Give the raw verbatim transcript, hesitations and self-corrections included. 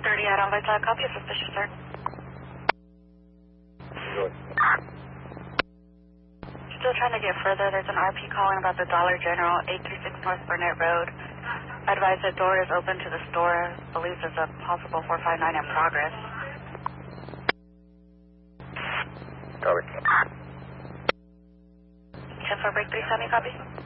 thirty out on Vital, copy a suspicious, sir. Good. Still trying to get further. There's an R P calling about the Dollar General, eight three six North Burnett Road. I advise the door is open to the store. Believes there's a possible four five nine in progress. Copy. ten four break three seventy, copy?